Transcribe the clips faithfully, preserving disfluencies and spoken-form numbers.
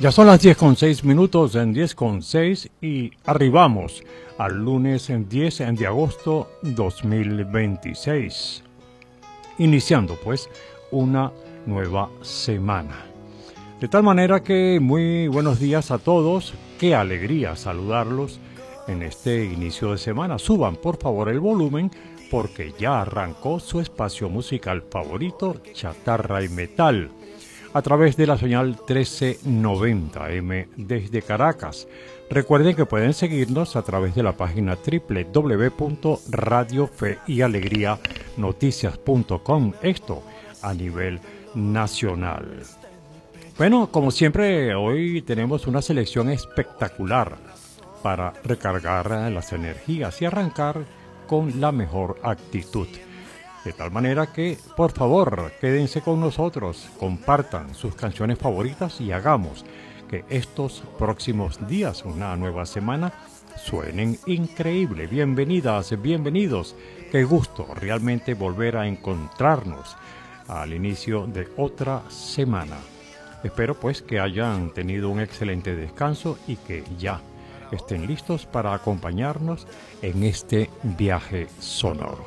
Ya son las diez con seis minutos, en diez con seis, y arribamos al lunes en diez de agosto dos mil veintiséis, iniciando pues una nueva semana. De tal manera que muy buenos días a todos, qué alegría saludarlos en este inicio de semana. Suban por favor el volumen porque ya arrancó su espacio musical favorito, Chatarra y Metal, a través de la señal trece noventa eme desde Caracas. Recuerden que pueden seguirnos a través de la página doble u doble u doble u punto radio fe y alegría noticias punto com, esto a nivel nacional. Bueno, como siempre, hoy tenemos una selección espectacular para recargar las energías y arrancar con la mejor actitud. De tal manera que, por favor, quédense con nosotros, compartan sus canciones favoritas y hagamos que estos próximos días, una nueva semana, suenen increíble. Bienvenidas, bienvenidos. Qué gusto realmente volver a encontrarnos al inicio de otra semana. Espero pues que hayan tenido un excelente descanso y que ya estén listos para acompañarnos en este viaje sonoro.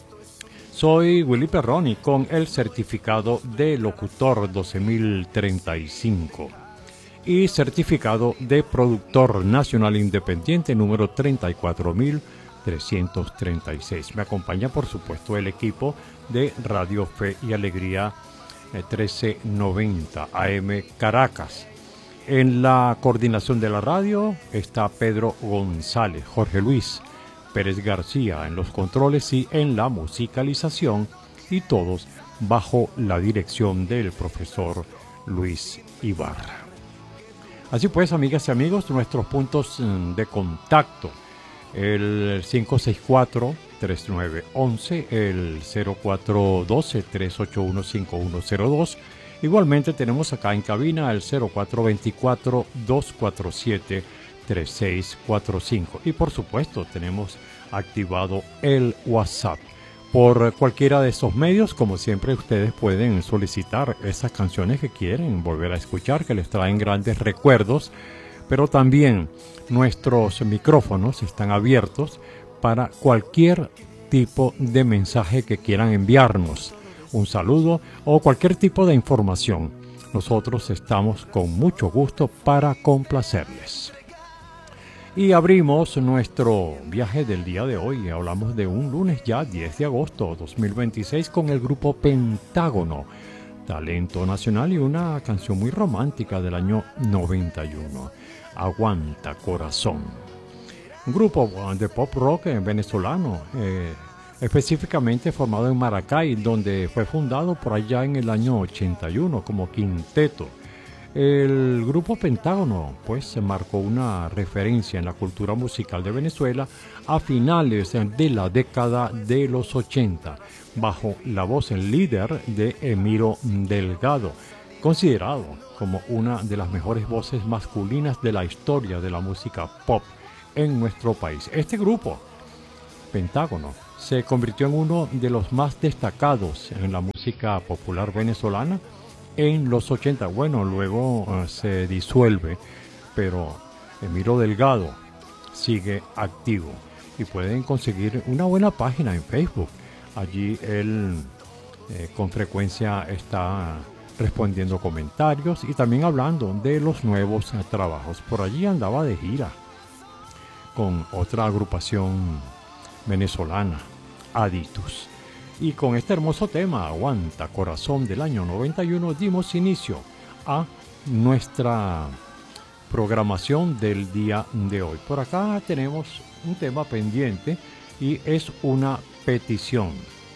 Soy Willy Perroni con el certificado de locutor doce mil treinta y cinco y certificado de productor nacional independiente número treinta y cuatro mil trescientos treinta y seis. Me acompaña por supuesto el equipo de Radio Fe y Alegría trece noventa A M Caracas. En la coordinación de la radio está Pedro González, Jorge Luis Pérez García en los controles y en la musicalización, y todos bajo la dirección del profesor Luis Ibarra. Así pues, amigas y amigos, nuestros puntos de contacto: el cinco seis cuatro, tres nueve uno uno, el cero cuatro uno dos, tres ocho uno, cinco uno cero dos. Igualmente tenemos acá en cabina el cero cuatro dos cuatro, dos cuatro siete, tres seis cuatro cinco, y por supuesto tenemos activado el WhatsApp. Por cualquiera de estos medios, como siempre, ustedes pueden solicitar esas canciones que quieren volver a escuchar, que les traen grandes recuerdos, pero también nuestros micrófonos están abiertos para cualquier tipo de mensaje que quieran enviarnos, un saludo o cualquier tipo de información. Nosotros estamos con mucho gusto para complacerles. Y abrimos nuestro viaje del día de hoy. Hablamos de un lunes ya, diez de agosto dos mil veintiséis, con el grupo Pentágono, talento nacional, y una canción muy romántica del año noventa y uno, Aguanta Corazón. Un grupo de pop rock venezolano, eh, específicamente formado en Maracay, donde fue fundado por allá en el año ochenta y uno como quinteto. El grupo Pentágono pues se marcó una referencia en la cultura musical de Venezuela a finales de la década de los ochenta, bajo la voz en líder de Emiro Delgado, considerado como una de las mejores voces masculinas de la historia de la música pop en nuestro país. Este grupo, Pentágono, se convirtió en uno de los más destacados en la música popular venezolana en los ochenta. Bueno, luego uh, se disuelve, pero Emiro Delgado sigue activo y pueden conseguir una buena página en Facebook. Allí él eh, con frecuencia está respondiendo comentarios y también hablando de los nuevos uh, trabajos. Por allí andaba de gira con otra agrupación venezolana, Aditus. Y con este hermoso tema, Aguanta Corazón, del año noventa y uno, dimos inicio a nuestra programación del día de hoy. Por acá tenemos un tema pendiente y es una petición.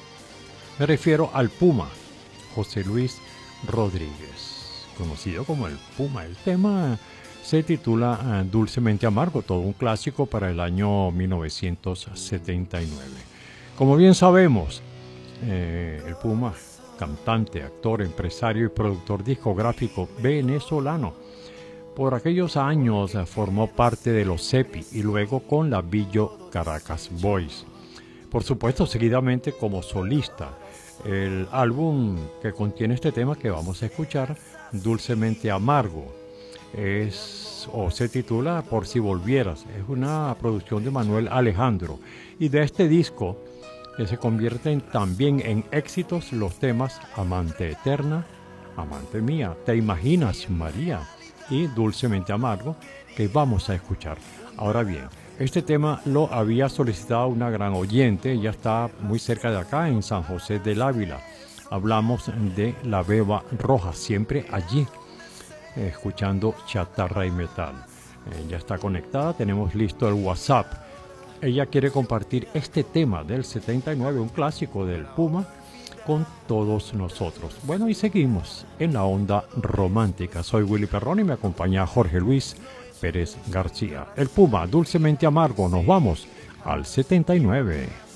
Me refiero al Puma, José Luis Rodríguez, conocido como el Puma. El tema se titula uh, Dulcemente Amargo, todo un clásico para el año mil novecientos setenta y nueve. Como bien sabemos, Eh, el Puma, cantante, actor, empresario y productor discográfico venezolano, por aquellos años eh, formó parte de los Cepi y luego con la Billo Caracas Boys. Por supuesto, seguidamente como solista. El álbum que contiene este tema que vamos a escuchar, Dulcemente Amargo, es o se titula Por si volvieras. Es una producción de Manuel Alejandro. Y de este disco que se convierten también en éxitos los temas Amante Eterna, Amante Mía, Te Imaginas María y Dulcemente Amargo, que vamos a escuchar. Ahora bien, este tema lo había solicitado una gran oyente, ya está muy cerca de acá en San José del Ávila. Hablamos de La Beba Roja, siempre allí, escuchando chatarra y metal. Eh, ya está conectada, tenemos listo el WhatsApp. Ella quiere compartir este tema del setenta y nueve, un clásico del Puma, con todos nosotros. Bueno, y seguimos en la onda romántica. Soy Willy Perrón y me acompaña Jorge Luis Pérez García. El Puma, Dulcemente Amargo. Nos vamos al setenta y nueve.